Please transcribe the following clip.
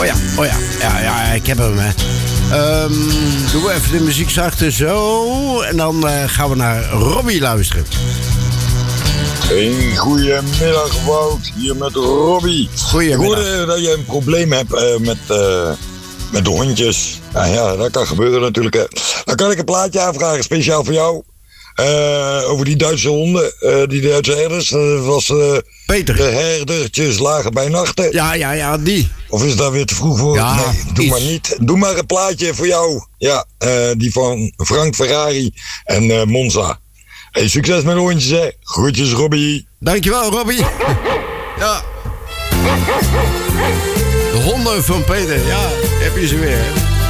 Oh ja. Ja, ik heb hem, hè. Doen we even de muziek zachter, zo. En dan gaan we naar Robbie luisteren. Een goedemiddag, Wout. Hier met Robbie. Goedemiddag. Ik hoorde dat je een probleem hebt met de hondjes. Ja, dat kan gebeuren natuurlijk. Hè. Dan kan ik een plaatje aanvragen, speciaal voor jou. Over die Duitse honden, die Duitse herders. Dat was Peter. De herdertjes lagen bij nachten. Ja, die. Of is dat weer te vroeg voor? Ja, nee, doe maar niet. Doe maar een plaatje voor jou. Ja, die van Frank Ferrari en Monza. Hey, succes met de hondjes, hè. Groetjes, Robbie. Dankjewel, Robbie. Ja. De honden van Peter. Ja, heb je ze weer, hè.